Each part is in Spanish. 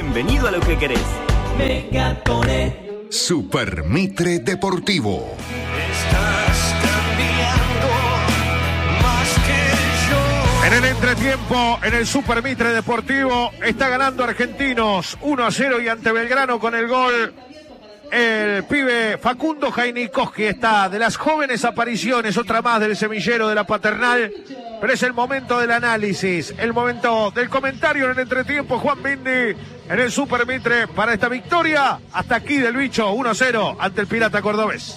bienvenido a lo que querés. Megatonet. Super Mitre Deportivo. Estás cambiando más que yo. En el entretiempo, en el Super Mitre Deportivo, está ganando Argentinos 1-0 y ante Belgrano con el gol. El pibe Facundo Jainikoski está de las jóvenes apariciones, otra más del semillero de la Paternal, pero es el momento del análisis, el momento del comentario en el entretiempo. Juan Bindi en el Super Mitre para esta victoria, hasta aquí del bicho, 1-0 ante el Pirata Cordobés.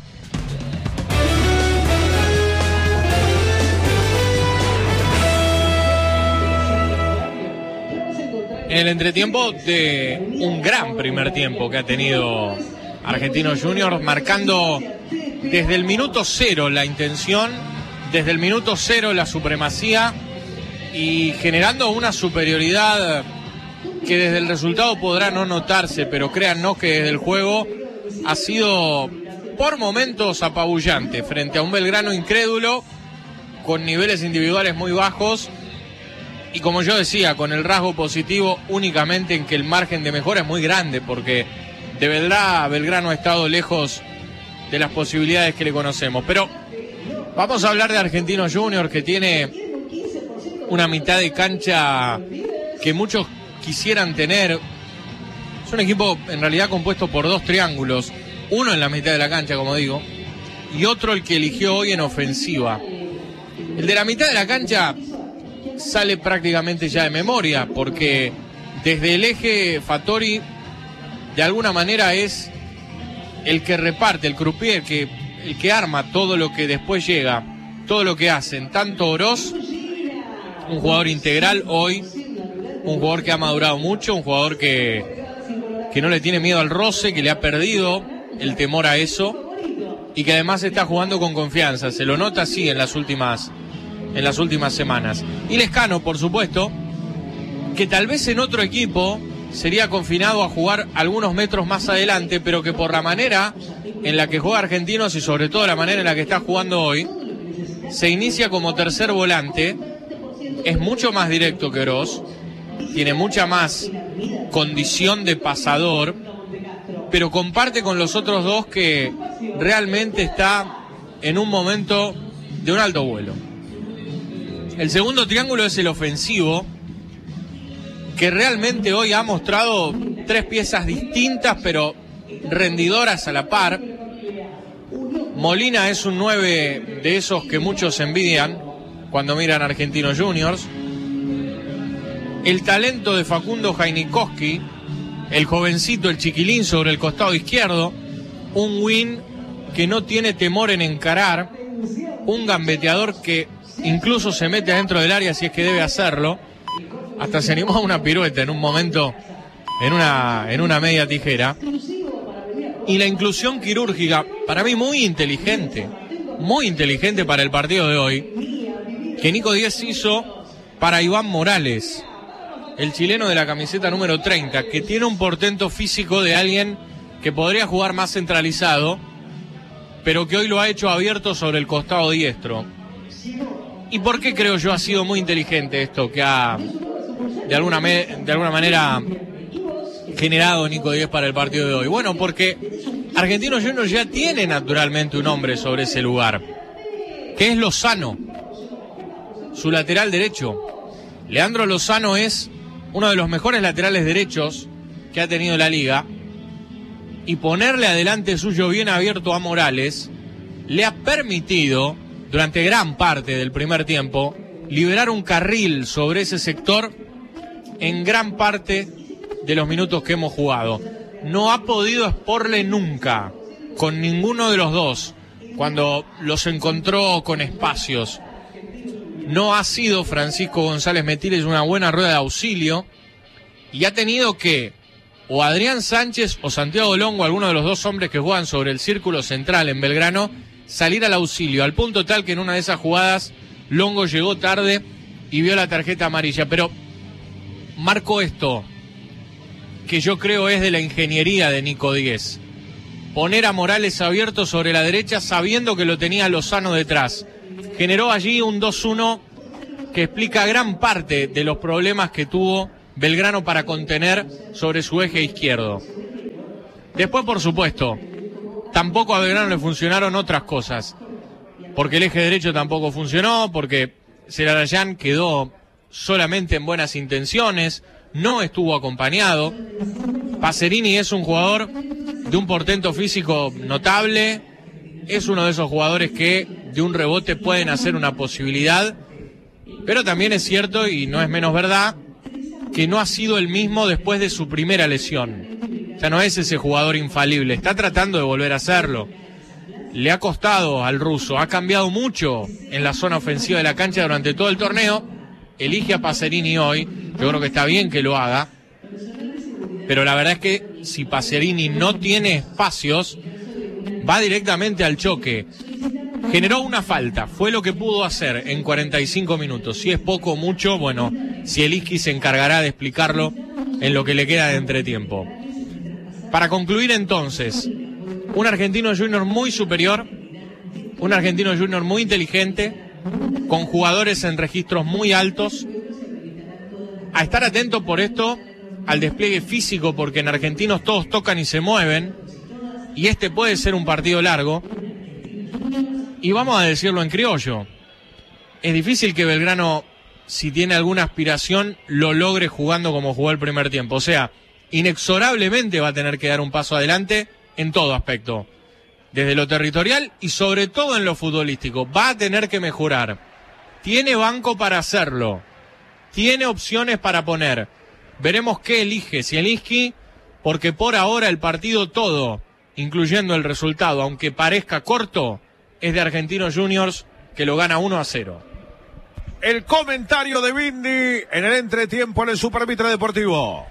En el entretiempo de un gran primer tiempo que ha tenido Argentinos Juniors, marcando desde el minuto cero la intención, desde el minuto cero la supremacía y generando una superioridad que desde el resultado podrá no notarse, pero créannos que desde el juego ha sido por momentos apabullante frente a un Belgrano incrédulo con niveles individuales muy bajos. Y como yo decía, con el rasgo positivo únicamente en que el margen de mejora es muy grande, porque de verdad Belgrano ha estado lejos de las posibilidades que le conocemos. Pero vamos a hablar de Argentinos Juniors, que tiene una mitad de cancha que muchos quisieran tener. Es un equipo en realidad compuesto por dos triángulos, uno en la mitad de la cancha, como digo, y otro el que eligió hoy en ofensiva. El de la mitad de la cancha sale prácticamente ya de memoria, porque desde el eje Fattori de alguna manera es el que reparte, el croupier, el que arma todo lo que después llega, todo lo que hacen, tanto Oroz, un jugador integral hoy, un jugador que ha madurado mucho, un jugador que no le tiene miedo al roce, que le ha perdido el temor a eso y que además está jugando con confianza, se lo nota así en las últimas semanas. Y Lescano, por supuesto, que tal vez en otro equipo sería confinado a jugar algunos metros más adelante, pero que por la manera en la que juega Argentinos y sobre todo la manera en la que está jugando hoy, se inicia como tercer volante, es mucho más directo que Oroz, tiene mucha más condición de pasador, pero comparte con los otros dos que realmente está en un momento de un alto vuelo. El segundo triángulo es el ofensivo, que realmente hoy ha mostrado tres piezas distintas, pero rendidoras a la par. Molina es un 9 de esos que muchos envidian cuando miran a Argentinos Juniors. El talento de Facundo Jainikoski, el jovencito, el chiquilín sobre el costado izquierdo, un win que no tiene temor en encarar, un gambeteador que incluso se mete adentro del área si es que debe hacerlo. Hasta se animó a una pirueta en un momento en una media tijera. Y la inclusión quirúrgica, para mí muy inteligente para el partido de hoy, que Nico Díez hizo para Iván Morales, el chileno de la camiseta número 30, que tiene un portento físico de alguien que podría jugar más centralizado, pero que hoy lo ha hecho abierto sobre el costado diestro. ¿Y por qué creo yo ha sido muy inteligente esto que ha de alguna manera generado Nico Díez para el partido de hoy? Bueno, porque Argentinos Juniors ya tiene naturalmente un hombre sobre ese lugar, que es Lozano, su lateral derecho. Leandro Lozano es uno de los mejores laterales derechos que ha tenido la liga, y ponerle adelante suyo bien abierto a Morales le ha permitido durante gran parte del primer tiempo liberar un carril sobre ese sector en gran parte de los minutos que hemos jugado. No ha podido exporle nunca con ninguno de los dos cuando los encontró con espacios. No ha sido Francisco González Metiles una buena rueda de auxilio, y ha tenido que o Adrián Sánchez o Santiago Longo, alguno de los dos hombres que juegan sobre el círculo central en Belgrano, salir al auxilio, al punto tal que en una de esas jugadas Longo llegó tarde y vio la tarjeta amarilla. Pero marco esto, que yo creo es de la ingeniería de Nico Díez: poner a Morales abierto sobre la derecha sabiendo que lo tenía Lozano detrás. Generó allí un 2-1 que explica gran parte de los problemas que tuvo Belgrano para contener sobre su eje izquierdo. Después, por supuesto, tampoco a Belgrano le funcionaron otras cosas, porque el eje derecho tampoco funcionó, porque Zelarayán quedó solamente en buenas intenciones, no estuvo acompañado. Pacerini es un jugador de un portento físico notable, es uno de esos jugadores que de un rebote pueden hacer una posibilidad, pero también es cierto, y no es menos verdad, que no ha sido el mismo después de su primera lesión. O sea, no es ese jugador infalible, está tratando de volver a hacerlo. Le ha costado al ruso, ha cambiado mucho en la zona ofensiva de la cancha durante todo el torneo. Elige a Pacerini hoy, yo creo que está bien que lo haga, pero la verdad es que si Pacerini no tiene espacios, va directamente al choque. Generó una falta, fue lo que pudo hacer en 45 minutos. Si es poco o mucho, bueno, Zielinski se encargará de explicarlo en lo que le queda de entretiempo. Para concluir entonces, un Argentino Junior muy superior, un Argentino Junior muy inteligente, con jugadores en registros muy altos. A estar atento por esto al despliegue físico, porque en Argentinos todos tocan y se mueven, y este puede ser un partido largo. Y vamos a decirlo en criollo, es difícil que Belgrano, si tiene alguna aspiración, lo logre jugando como jugó el primer tiempo. O sea, inexorablemente va a tener que dar un paso adelante en todo aspecto, desde lo territorial y sobre todo en lo futbolístico. Va a tener que mejorar. Tiene banco para hacerlo, tiene opciones para poner. Veremos qué elige Zielinski, porque por ahora el partido todo, incluyendo el resultado, aunque parezca corto, es de Argentinos Juniors, que lo gana 1-0. El comentario de Bindi en el entretiempo en el Super Mitre Deportivo.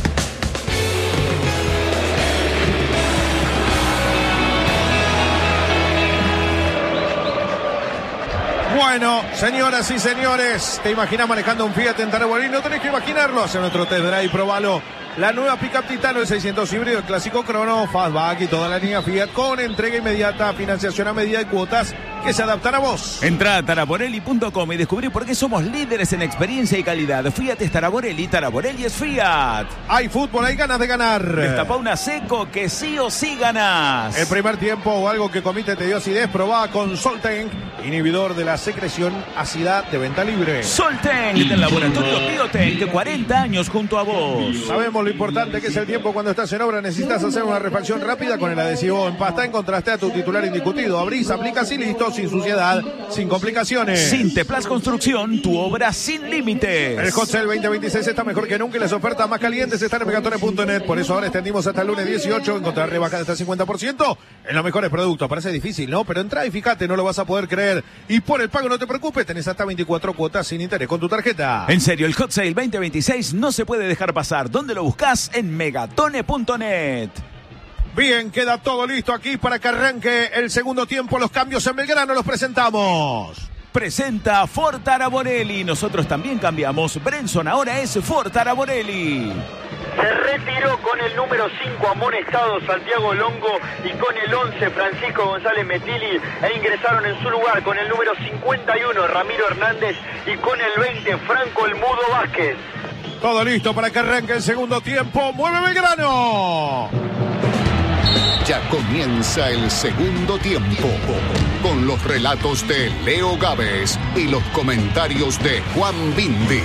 Bueno, señoras y señores, ¿te imaginas manejando un Fiat en Tarabolí? No tenés que imaginarlo, hace nuestro test drive, probalo. La nueva Pickup Titano, el 600 híbrido, el clásico Crono, Fastback y toda la línea Fiat con entrega inmediata, financiación a medida de cuotas que se adaptan a vos. Entrá a taraborelli.com y descubrí por qué somos líderes en experiencia y calidad. Fiat es Taraborelli, Taraborelli es Fiat. Hay fútbol, hay ganas de ganar. Destapá una Seco que sí o sí ganás. El primer tiempo o algo que comite te dio acidez, probá con Soltank, inhibidor de la secreción ácida de venta libre. Soltank, del laboratorio Biotech, 40 años junto a vos. Sabemos lo importante que es el tiempo cuando estás en obra. Necesitas hacer una refacción rápida con el adhesivo en pasta. Encontraste a tu titular indiscutido. Abrís, aplicas y listo, sin suciedad, sin complicaciones. Sinteplas Construcción, tu obra sin límites. El Hot Sale 2026 está mejor que nunca y las ofertas más calientes están en megatones.net. Por eso ahora extendimos hasta el lunes 18. Encontrar rebajas de hasta 50% en los mejores productos. Parece difícil, ¿no? Pero entra y fíjate, no lo vas a poder creer. Y por el pago no te preocupes, tenés hasta 24 cuotas sin interés con tu tarjeta. En serio, el Hot Sale 2026 no se puede dejar pasar. ¿Dónde lo buscas? En megatone.net. Bien, queda todo listo aquí para que arranque el segundo tiempo. Los cambios en Belgrano los presentamos. Presenta Ford Taraborelli. Nosotros también cambiamos. Brenson ahora es Ford Taraborelli. Se retiró con el número 5 amonestado Santiago Longo y con el 11 Francisco González Metilli, e ingresaron en su lugar con el número 51 Ramiro Hernández y con el 20 Franco El Mudo Vázquez. Todo listo para que arranque el segundo tiempo. ¡Mueve Belgrano! Ya comienza el segundo tiempo con los relatos de Leo Gávez y los comentarios de Juan Bindi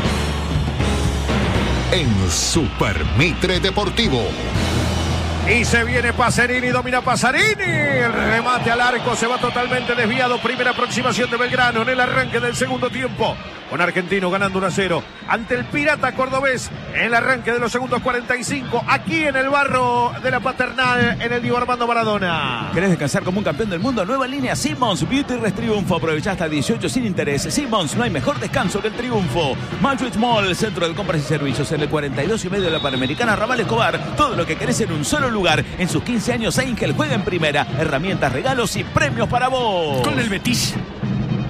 en Super Mitre Deportivo. Y se viene Pacerini, domina Pacerini. El remate al arco se va totalmente desviado. Primera aproximación de Belgrano en el arranque del segundo tiempo. Con Argentino ganando 1-0 ante el Pirata Cordobés en el arranque de los segundos 45. Aquí en el barro de la Paternal, en el Diego Armando Maradona. ¿Querés descansar como un campeón del mundo? Nueva línea Simmons Beauty Rest Triunfo. Aprovecha hasta 18 sin interés. Simmons, no hay mejor descanso que el triunfo. Madrid Mall, centro de compras y servicios en el 42 y medio de la Panamericana, Raval Escobar. Todo lo que querés en un solo lugar. En sus 15 años, Angel juega en primera. Herramientas, regalos y premios para vos. Con el Betis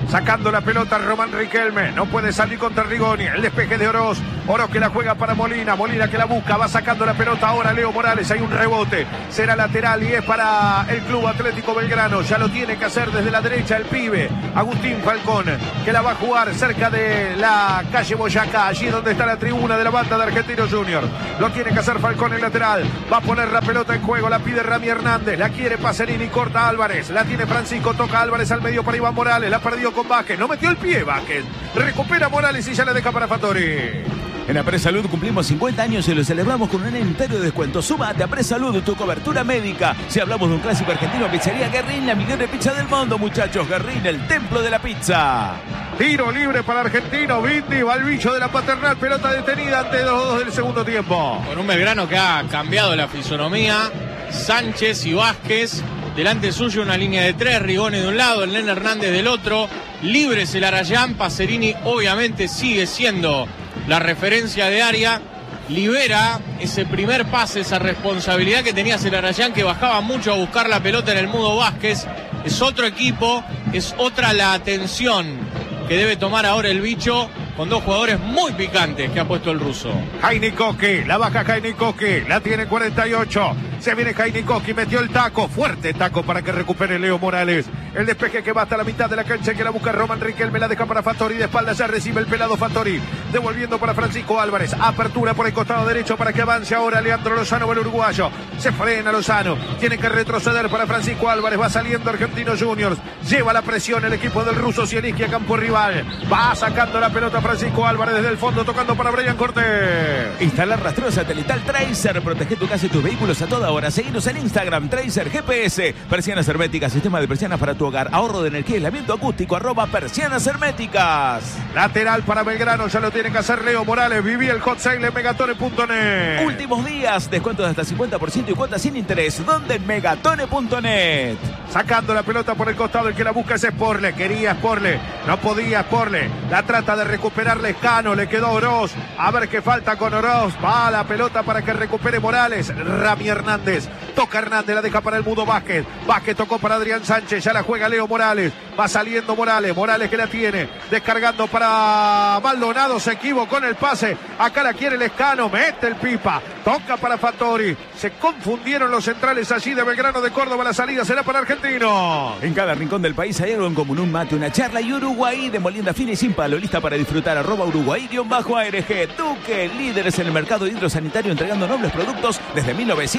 Sacando la pelota Román Riquelme. No puede salir contra Rigoni. El despeje de Oroz. Oroz que la juega para Molina. Molina que la busca. Va sacando la pelota ahora Leo Morales. Hay un rebote. Será lateral y es para el Club Atlético Belgrano. Ya lo tiene que hacer desde la derecha el pibe. Agustín Falcón. Que la va a jugar cerca de la calle Boyacá. Allí donde está la tribuna de la banda de Argentinos Juniors. Lo tiene que hacer Falcón en lateral. Va a poner la pelota en juego. La pide Rami Hernández. La quiere Pacerini. Corta Álvarez. La tiene Francisco. Toca Álvarez al medio para Iván Morales. La perdió con Vázquez, no metió el pie Vázquez, recupera Morales y ya le deja para Fattori. En Apresalud cumplimos 50 años y lo celebramos con un entero de descuento. Súmate a Apresalud, tu cobertura médica. Si hablamos de un clásico argentino, Pizzería Guerrín, la mejor pizza del mundo, muchachos. Guerrín, el templo de la pizza. Tiro libre para Argentino. Bindi va al bicho de la Paternal. Pelota detenida ante los dos del segundo tiempo. Con un Belgrano que ha cambiado la fisonomía. Sánchez y Vázquez. Delante suyo una línea de 3, Rigoni de un lado, el Nene Hernández del otro. Libres el Arayán. Pacerini obviamente sigue siendo la referencia de área. Libera ese primer pase, esa responsabilidad que tenía Celarayán, que bajaba mucho a buscar la pelota en el Mudo Vázquez. Es otro equipo, es otra la atención que debe tomar ahora el bicho, con dos jugadores muy picantes que ha puesto el ruso. Jainikoski, la baja Jainikoski, la tiene 48. Se viene Jainikoski, metió el taco, fuerte taco para que recupere Leo Morales. El despeje que va hasta la mitad de la cancha, que la busca Román Riquelme, la deja para Fattori, de espalda ya recibe el pelado Fattori. Devolviendo para Francisco Álvarez, apertura por el costado derecho para que avance ahora Leandro Lozano, el uruguayo. Se frena Lozano, tiene que retroceder para Francisco Álvarez, va saliendo Argentinos Juniors. Lleva la presión el equipo del ruso Zielinski a campo rival. Va sacando la pelota Francisco Álvarez desde el fondo, tocando para Brian Cortés. Instala rastreo satelital Tracer. Protege tu casa y tus vehículos a toda hora. Seguinos en Instagram, Tracer GPS. Persianas herméticas, sistema de persianas para tu hogar. Ahorro de energía y aislamiento acústico. @persianas herméticas. Lateral para Belgrano, ya lo tiene que hacer Leo Morales. Viví el hot sale en megatone.net. Últimos días, descuentos de hasta 50% y cuotas sin interés. ¿Dónde? En megatone.net. Sacando la pelota por el costado, el que la busca es Sporle. Quería Sporle, no podía Sporle. La trata de recuperar Lescano, le quedó Oroz. A ver qué falta con Oroz. Va la pelota para que recupere Morales. Rami Hernández, toca Hernández, la deja para el Mudo Vázquez. Vázquez tocó para Adrián Sánchez, ya la juega Leo Morales. Va saliendo Morales, Morales que la tiene. Descargando para Maldonado, se equivocó en el pase. Acá la quiere Lescano, mete el pipa. Toca para Fattori. Se confundieron los centrales allí de Belgrano de Córdoba. La salida será para Argentino. En cada rincón del país hay algo en común, un mate, una charla y Uruguay de molienda fina y sin palo, lista para disfrutar. @Uruguay_ARG. Duque, líderes en el mercado hidrosanitario entregando nobles productos desde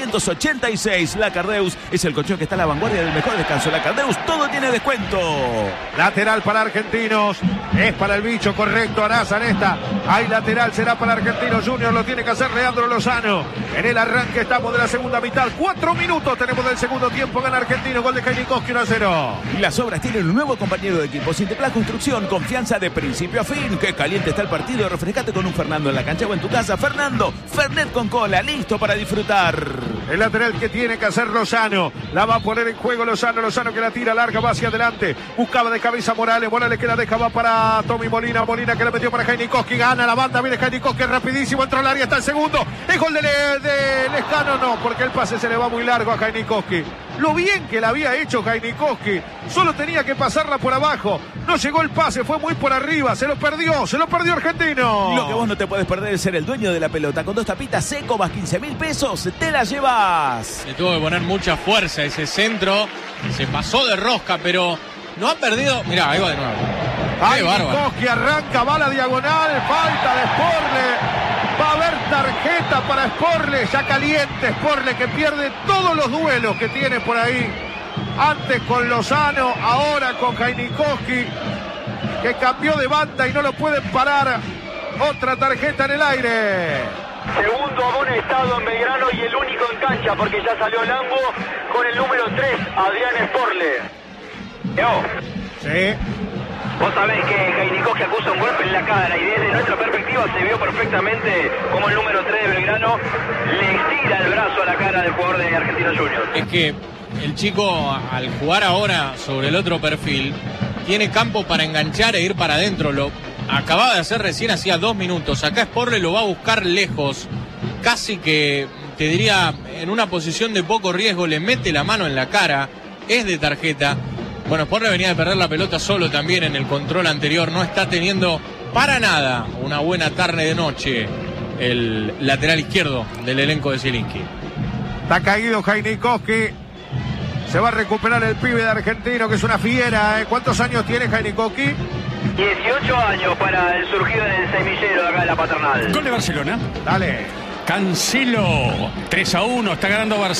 1986. La Cardeus es el colchón que está a la vanguardia del mejor descanso. La Cardeus, todo tiene descuento. Lateral para Argentinos. Es para el bicho, correcto. Araza en esta. Hay lateral, será para Argentinos Juniors. Lo tiene que hacer Leandro Lozano. En el arranque estamos de la segunda mitad. 4 minutos tenemos del segundo tiempo. Gana Argentino. Gol de Jainikoski, 1-0. Las obras tienen un nuevo compañero de equipo. Sinteplas Construcción, confianza de principio a fin. Qué caliente está el partido. Refrescate con un Fernando en la cancha o en tu casa. Fernando, Fernet con cola, listo para disfrutar. El lateral que tiene que hacer Lozano. La va a poner en juego Lozano. Lozano que la tira larga, va hacia adelante. Buscaba de cabeza Morales. Morales que la deja, va para Tommy Molina. Molina que la metió para Jainikoski. Gana la banda. Viene Jainikoski rapidísimo. Entró al área, está el segundo. Es gol de Lescano, no, porque el pase se le va muy largo a Jainikoski. Lo bien que la había hecho Jainikoski. Solo tenía que pasarla por abajo. No llegó el pase, fue muy por arriba. Se lo perdió Argentino. Lo que vos no te podés perder es ser el dueño de la pelota. Con 2 tapitas seco más 15.000 pesos, te la llevas. Le tuvo que poner mucha fuerza ese centro. Se pasó de rosca, pero no ha perdido. Mirá, ahí va de nuevo. Jainikoski arranca, va a la diagonal. Falta de Sporle. Va a haber tarjeta para Sporle. Ya caliente Sporle, que pierde todos los duelos que tiene por ahí. Antes con Lozano, ahora con Jainikoski, que cambió de banda y no lo pueden parar. Otra tarjeta en el aire. Segundo amonestado en Belgrano y el único en cancha porque ya salió Lango con el número 3, Adrián Sporle. Sí. Vos sabés que Jainikoski acusa un golpe en la cara y desde nuestra perspectiva se vio perfectamente como el número 3 de Belgrano le estira el brazo a la cara del jugador de Argentinos Juniors. Es que el chico, al jugar ahora sobre el otro perfil, tiene campo para enganchar e ir para adentro. Lo acababa de hacer recién, hacía 2 minutos. Acá Sporle lo va a buscar lejos, casi que, te diría, en una posición de poco riesgo. Le mete la mano en la cara, es de tarjeta. Bueno, Sporle venía de perder la pelota solo también en el control anterior. No está teniendo para nada una buena tarde de noche el lateral izquierdo del elenco de Zielinski. Está caído Heinikowski. Se va a recuperar el pibe de Argentino, que es una fiera. ¿Cuántos años tiene Heinikowski? 18 años para el surgido del semillero de acá de la Paternal. Gol de Barcelona. Dale. Cancelo. 3-1. Está ganando Barcelona.